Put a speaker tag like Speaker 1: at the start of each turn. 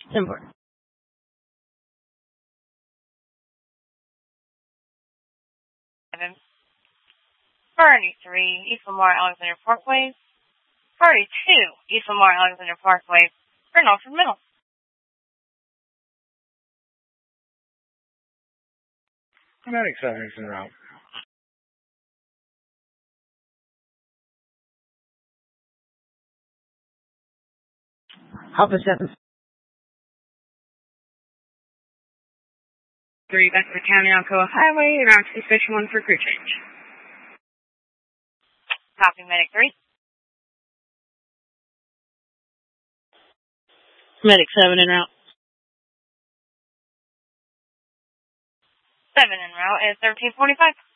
Speaker 1: Timber.
Speaker 2: Priority 3, East Lamar Alexander Parkway. Priority 2, East Lamar Alexander Parkway. For Norfolk Middle.
Speaker 3: Medic 7 is en route.
Speaker 1: Alpha 7.
Speaker 4: 3, back to the County Alcoa Highway, and actually Station 1 for crew change.
Speaker 2: Copy, Medic 3.
Speaker 1: Medic 7 en route.
Speaker 2: 7 en route is 1345.